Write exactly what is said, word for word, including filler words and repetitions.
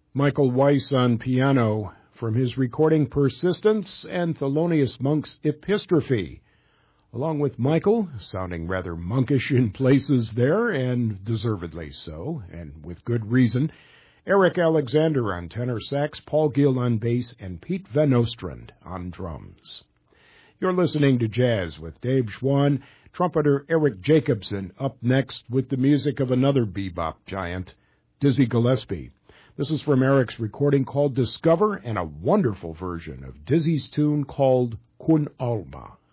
Michael Weiss on piano from his recording Persistence and Thelonious Monk's Epistrophe. Along with Michael, sounding rather monkish in places there, and deservedly so, and with good reason, Eric Alexander on tenor sax, Paul Gill on bass, and Pete Van Ostrand on drums. You're listening to Jazz with Dave Schwann, trumpeter Eric Jacobson up next with the music of another bebop giant, Dizzy Gillespie. This is from Eric's recording called Discover and a wonderful version of Dizzy's tune called Kun Alma.